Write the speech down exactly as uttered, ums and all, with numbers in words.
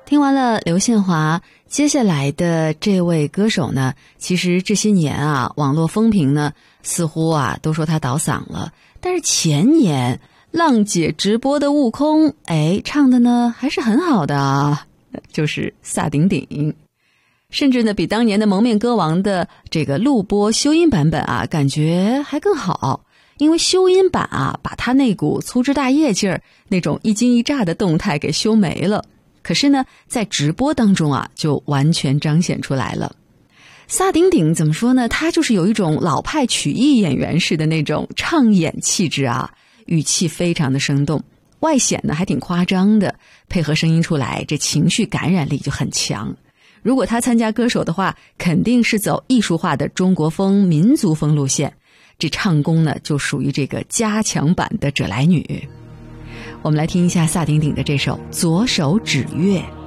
听完了刘宪华，接下来的这位歌手呢，其实这些年啊，网络风评呢似乎啊都说他倒嗓了，但是前年浪姐直播的悟空，哎，唱的呢还是很好的啊，就是萨顶顶。甚至呢比当年的蒙面歌王的这个录播修音版本啊，感觉还更好。因为修音版啊，把他那股粗枝大叶劲儿，那种一惊一乍的动态给修没了。可是呢，在直播当中啊，就完全彰显出来了。萨顶顶怎么说呢？他就是有一种老派曲艺演员式的那种唱演气质啊，语气非常的生动，外显呢还挺夸张的，配合声音出来，这情绪感染力就很强。如果他参加歌手的话，肯定是走艺术化的中国风、民族风路线。这唱功呢，就属于这个加强版的者来女。我们来听一下萨顶顶的这首《左手指月》。